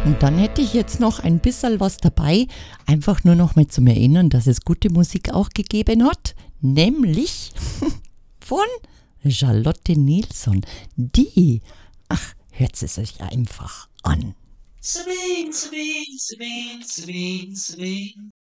Und dann hätte ich jetzt noch ein bisschen was dabei, einfach nur noch mal zum Erinnern, dass es gute Musik auch gegeben hat, nämlich von Charlotte Nilsson. Die, hört es euch einfach an. Sabine, Sabine, Sabine, Sabine, Sabine.